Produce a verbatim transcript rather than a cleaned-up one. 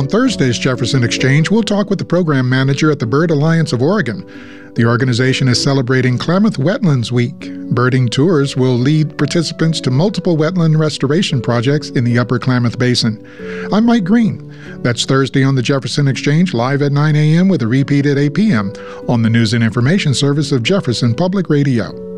On Thursday's Jefferson Exchange, we'll talk with the program manager at the Bird Alliance of Oregon. The organization is celebrating Klamath Wetlands Week. Birding tours will lead participants to multiple wetland restoration projects in the Upper Klamath Basin. I'm Mike Green. That's Thursday on the Jefferson Exchange, live at nine a.m. with a repeat at eight p.m. on the News and Information Service of Jefferson Public Radio.